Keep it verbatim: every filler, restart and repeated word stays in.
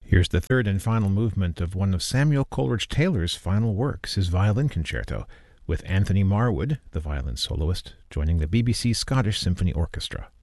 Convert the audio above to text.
Here's the third and final movement of one of Samuel Coleridge Taylor's final works, his violin concerto, with Anthony Marwood, the violin soloist, joining the B B C Scottish Symphony Orchestra.